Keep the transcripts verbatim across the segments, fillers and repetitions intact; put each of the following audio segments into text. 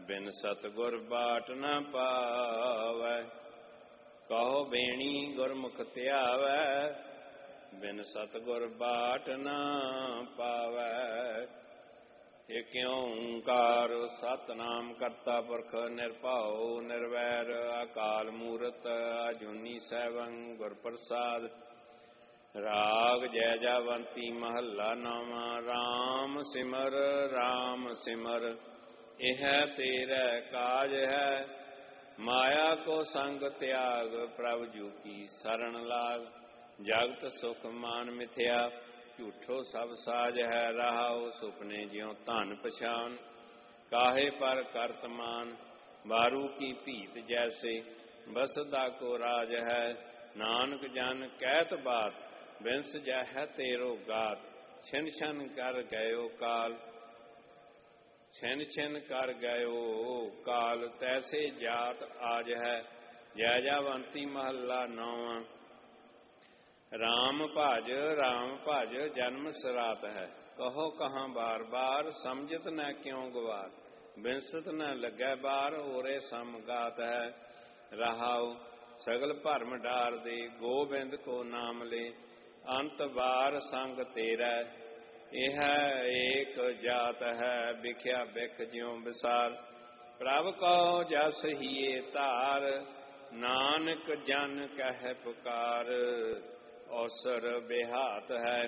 ਬਿਨ ਸਤਿਗੁਰ ਬਾਟ ਨ ਪਾਵੈ। ਕਹੋ ਬੇਣੀ ਗੁਰਮੁਖ ਧਿਆਵੈ, ਬਿਨ ਸਤਿਗੁਰ ਬਾਟ ਨ ਪਾਵੈ। ਏਕ ਓੰਕਾਰ ਸਤਿਨਾਮ ਕਰਤਾ ਪੁਰਖ ਨਿਰਭਉ ਨਿਰਵੈਰ ਅਕਾਲ ਮੂਰਤ ਅਜੂਨੀ ਸੈਭੰ ਗੁਰ ਪ੍ਰਸਾਦ। ਰਾਗ ਜੈ ਜਾਵੰਤੀ ਮਹੱਲਾ ਨੌਵਾਂ। ਰਾਮ ਸਿਮਰ ਰਾਮ ਸਿਮਰ ਇਹ ਤੇਰਾ ਕਾਜ ਹੈ, ਮਾਇਆ ਕੋ ਸੰਗ ਤਿਆਗ ਪ੍ਰਭ ਜੂ ਕੀ ਸਰਣ ਲਾਗ। ਜਗਤ ਸੁਖ ਮਾਨ ਮਿਥਿਆ ਝੂਠੋ ਸਭ ਸਾਜ ਹੈ, ਰਹਾਉ ਸੁਪਨੇ ਜਿਉ ਧਨ ਪਛਾਨ। ਕਾਹੇ ਪਰ ਕਰਤ ਮਾਨ ਬਾਰੂ ਕੀ ਭੀਤ ਜੈਸੇ, ਬਸਦਾ ਕੋ ਰਾਜ ਹੈ। ਨਾਨਕ ਜਨ ਕਹਿਤ ਬਾਤ ਬਿਨਸ ਜੈ ਹੈ ਤੇਰੋ ਗਾਤ। ਛਿਨ ਛਨ ਕਰ ਗਇਓ ਕਾਲ, ਛਿਨ ਛਿਨ ਕਰ ਗਇਓ ਕਾਲ, ਤੈਸੇ ਜਾਤ ਆਜ ਹੈ। ਜੈ ਜਾਵੰਤੀ ਮਹੱਲਾ ਨੌਵਾਂ। ਰਾਮ ਭਜ ਰਾਮ ਭਜ ਜਨਮ ਸਰਾਤ ਹੈ, ਕਹੋ ਕਹਾਂ ਬਾਰ ਬਾਰ ਸਮਝਤ ਨ ਕਿਉ ਗਵਾਰ। ਬਿਨਸਤ ਨ ਲੱਗੈ ਬਾਰ ਹੋਰੇ ਸਮਗਾਤ ਹੈ। ਰਹਾਉ ਸਗਲ ਭਰਮ ਡਾਰ ਦੇ, ਗੋਬਿੰਦ ਕੋ ਨਾਮ ਲੈ। ਅੰਤ ਬਾਰ ਸੰਗ ਤੇਰਾ ਇਹ ਏਕ ਜਾਤ ਹੈ, ਵਿਖਿਆ ਬਿਖ ਜਿਉ ਵਿਸਾਰ। ਪ੍ਰਭ ਕਉ ਜਸ ਹੀਏ ਧਾਰ, ਨਾਨਕ ਜਨ ਕਹਿ ਪੁਕਾਰ। ਔਸਰ ਬਿਹਾਤ ਹੈ।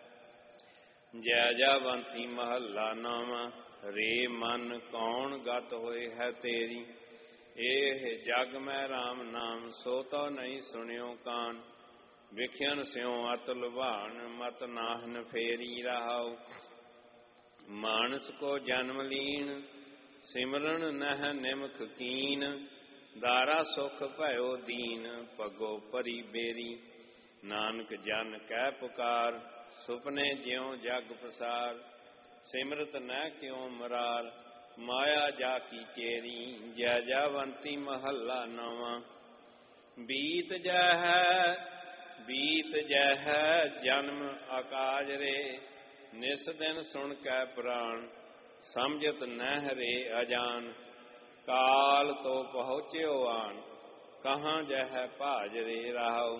ਜੈ ਜਾਵੰਤੀ ਮਹੱਲਾ ਨੌਵਾਂ। ਰੇ ਮਨ ਕੌਣ ਗਤ ਹੋਏ ਹੈ ਤੇਰੀ, ਇਹ ਜਗ ਮੈਂ ਰਾਮ ਨਾਮ ਸੋ ਤੋ ਨਹੀਂ ਸੁਣਿਓ ਕਾਨ। ਵਿਖਿਆਨ ਸਿਉ ਅਤ ਲੁਭਾਨ ਮਤ ਨਾਹਨ ਫੇਰੀ। ਰਹਾਉ ਮਾਨਸ ਕੋ ਜਨਮ ਲੀਨ, ਸਿਮਰਨ ਨਹਿ ਨਿਮਖ ਕੀਨ। ਦਾਰਾ ਸੁਖ ਭਇਓ ਦੀਨ, ਪਗੋ ਪਰੀ ਬੇਰੀ। ਨਾਨਕ ਜਨ ਕਹਿ ਪੁਕਾਰ, ਸੁਪਨੇ ਜਿਉ ਜਗ ਪ੍ਰਸਾਰ। ਸਿਮਰਤ ਨ ਕਿਉ ਮਰਾਰ, ਮਾਇਆ ਜਾ ਕੀ ਚੇਰੀ। ਜੈ ਜਾਵੰਤੀ ਮਹੱਲਾ ਨੌਵਾਂ। ਬੀਤ ਜੈ ਹੈ ਬੀਤ ਜੈ ਹੈ ਜਨਮ ਅਕਾਜ ਰੇ, ਨਿਸ ਦਿਨ ਸੁਣ ਕੈ ਪ੍ਰਾਣ। ਸਮਝਤ ਨਹਿ ਰੇ ਅਜਾਨ, ਕਾਲ ਤੋ ਪਹੁੰਚਿਓ ਆਨ। ਕਹਾਂ ਜੈ ਹੈ ਭਾਜ ਰੇ। ਰਹਾਉ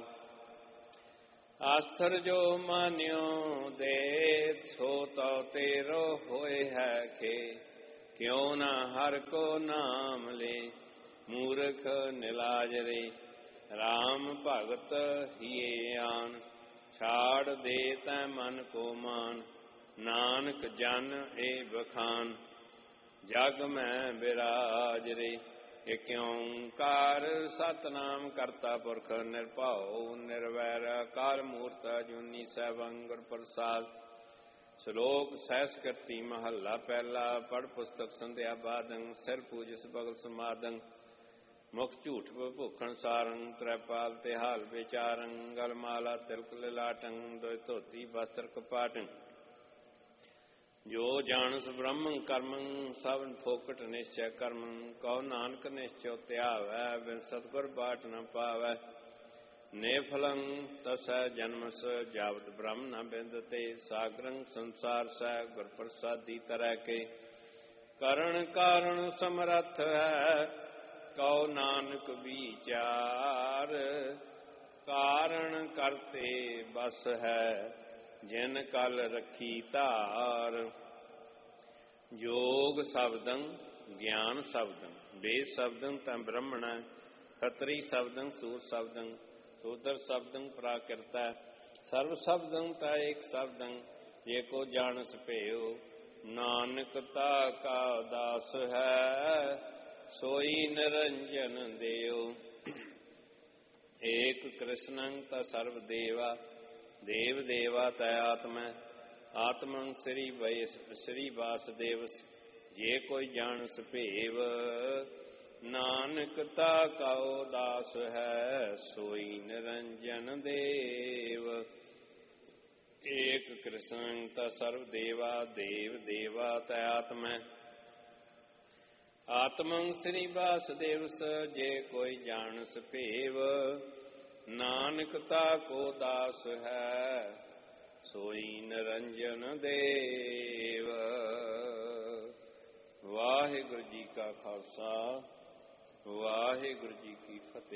ਆਸਰ ਜੋ ਮਾਨਿਓ ਦੇ, ਸੋ ਤਉ ਤੇਰੋ ਹੋਏ ਹੈ ਖੇ। ਕਿਉ ਨਾ ਹਰਿ ਕੋ ਨਾਮ ਲੈ, ਮੂਰਖ ਨਿਲਾਜ ਰੇ। ਰਾਮ ਭਗਤ ਹੀਏ ਆਨ, ਛਾੜ ਦੇ ਤੈ ਮਨ ਕੋ ਮਾਨ। ਨਾਨਕ ਜਨ ਏ ਬਖਾਨ, ਜਗ ਮੈਂ ਬਿਰਾਜ ਰੇ। ਏਕ ਓੰਕਾਰ ਸਤਿਨਾਮ ਕਰਤਾ ਪੁਰਖ ਨਿਰਭਉ ਨਿਰਵੈਰ ਅਕਾਲ ਮੂਰਤ ਅਜੂਨੀ ਸੈਭੰ ਗੁਰ ਪ੍ਰਸਾਦ। ਸ਼ਲੋਕ ਸੈਸਕ੍ਰਿਤੀ ਮਹੱਲਾ ਪਹਿਲਾ। ਪੜ੍ਹ ਪੁਸਤਕ ਸੰਧਿਆ ਬਾਦੰ, ਸਿਰ ਪੂਜਿਸ ਬਗਲ ਸਮਾਦੰ। ਮੁਖ ਝੂਠ ਭੂਖਣ ਸਾਰੰ, ਤ੍ਰੈਪਾਲ ਤਿਹਾਲ ਵਿਚਾਰੰ। ਗਲ ਮਾਲਾ ਤਿਲਕ ਲਿਲਾਟੰ, ਦੋਇ ਧੋਤੀ ਬਸਤਰ ਕਪਾਟੰ। ਜੋ ਜਾਣਸ ਬ੍ਰਹਮੰ ਕਰਮੰ, ਸਭਨ ਫੋਕਟ ਨਿਸ਼ਚੈ ਕਰਮੰ। ਕਹੋ ਨਾਨਕ ਨਿਸ਼ਚਉ ਧਿਆਵੈ, ਬਿਨ ਸਤਿਗੁਰ ਬਾਟ ਨ ਪਾਵੈ। ਨੇਫਲੰ ਤਸੈ ਜਨਮਸ, ਜਾਵਤ ਬ੍ਰਹਮ ਨ ਬਿੰਦਤੇ। ਸਾਗਰੰ ਸੰਸਾਰ ਸੈ, ਗੁਰ ਪ੍ਰਸਾਦੀ ਤਰੈ ਕੇ। ਕਰਨ ਕਾਰਣ ਸਮਰੱਥ ਹੈ, ਕਹੋ ਨਾਨਕ ਵਿਚਾਰ। ਕਾਰਣ ਕਰਤੇ ਬਸ ਹੈ, ਜਿਨ ਕਲ ਰੱਖੀ ਧਾਰ। ਜੋਗ ਸ਼ਬਦੰ ਗਿਆਨ ਸ਼ਬਦੰ, ਵੇਦ ਸ਼ਬਦੰ ਤਾਂ ਬ੍ਰਹਮਣੈ। ਖੱਤਰੀ ਸ਼ਬਦੰ ਸੂਰ ਸ਼ਬਦੰ, ਸ਼ੂਦਰ ਸ਼ਬਦੰ ਪ੍ਰਾਕਿਰਤੈ। ਸਰਵ ਸ਼ਬਦੰ ਤਾਂ ਏਕ ਸ਼ਬਦੰ, ਜੇ ਕੋ ਜਾਣਸ ਭੇਉ। ਨਾਨਕ ਤਾ ਕਾ ਦਾਸ ਹੈ, ਸੋਈ ਨਿਰੰਜਨ ਦੇਉ। ਏਕ ਕ੍ਰਿਸ਼ਨੰ ਤਾ ਸਰਵ ਦੇਵਾ, ਦੇਵ ਦੇਵਾ ਤੈ ਆਤਮੈ। ਆਤਮੰ ਸ੍ਰੀ ਵੈ ਸ੍ਰੀ ਵਾਸੁਦੇਵ, ਜੇ ਕੋਈ ਜਾਣਸ ਭੇਵ। ਨਾਨਕ ਤਾ ਕਉ ਦਾਸ ਹੈ, ਸੋਈ ਨਿਰੰਜਨ ਦੇਵ। ਏਕ ਕ੍ਰਿਸ਼ਨੰ ਤਾ ਸਰਵ ਦੇਵਾ, ਦੇਵ ਦੇਵਾ ਤੈ ਆਤਮੈ। ਆਤਮੰ ਸ੍ਰੀ ਵਾਸੁਦੇਵ, ਜੇ ਕੋਈ ਜਾਣਸ ਭੇਵ। ਨਾਨਕ ਤਾ ਕੋ ਦਾਸ ਹੈ, ਸੋਈ ਨਿਰੰਜਨ ਦੇਵ। ਵਾਹਿਗੁਰੂ ਵਾਹਿਗੁਰੂ ਜੀ ਕਾ ਖਾਲਸਾ ਵਾਹਿਗੁਰੂ ਜੀ ਕੀ ਫਤਿਹ।